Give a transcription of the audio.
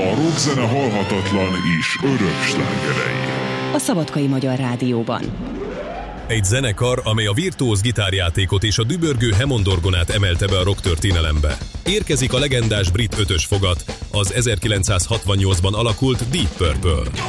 A rockzene halhatatlan és örök slágerei. A Szabadkai Magyar Rádióban. Egy zenekar, amely a virtuóz gitárjátékot és a dübörgő Hammond orgonát emelte be a rock történelembe. Érkezik a legendás brit ötös fogat, az 1968-ban alakult Deep Purple.